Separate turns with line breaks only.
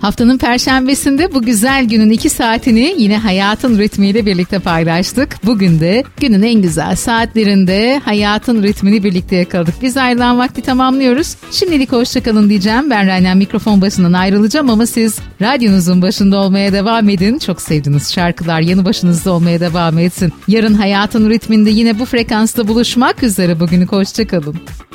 Haftanın Perşembesinde bu güzel günün 2 saatini yine hayatın ritmiyle birlikte paylaştık. Bugün de günün en güzel saatlerinde hayatın ritmini birlikte yakaladık. Biz ayrılan vakti tamamlıyoruz. Şimdilik hoşçakalın diyeceğim. Ben Raynen mikrofon başından ayrılacağım ama siz radyonuzun başında olmaya devam edin. Çok sevdiğiniz şarkılar yanı başınızda olmaya devam etsin. Yarın hayatın ritminde yine bu frekansta buluşmak üzere. Bugünlük hoşçakalın.